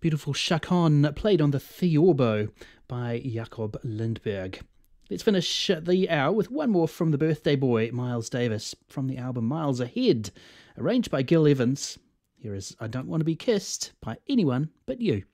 Beautiful Chaconne, played on the theorbo by Jakob Lindberg. Let's finish the hour with one more from the birthday boy, Miles Davis, from the album Miles Ahead, arranged by Gil Evans. Here is I Don't Want to Be Kissed by Anyone But You.